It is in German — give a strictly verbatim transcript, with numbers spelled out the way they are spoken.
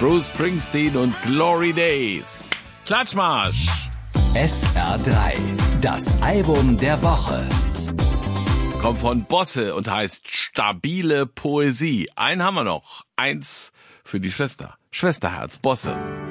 Bruce Springsteen und Glory Days. Klatschmarsch! S R drei, das Album der Woche. Kommt von Bosse und heißt Stabile Poesie. Einen haben wir noch. Eins für die Schwester. Schwesterherz, Bosse.